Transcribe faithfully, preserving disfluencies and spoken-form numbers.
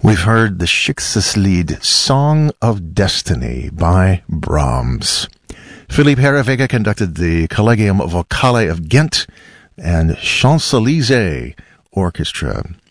We've heard the Schicksalslied, Song of Destiny by Brahms. Philippe Herreweghe conducted the Collegium Vocale of Ghent and Champs-Élysées Orchestra.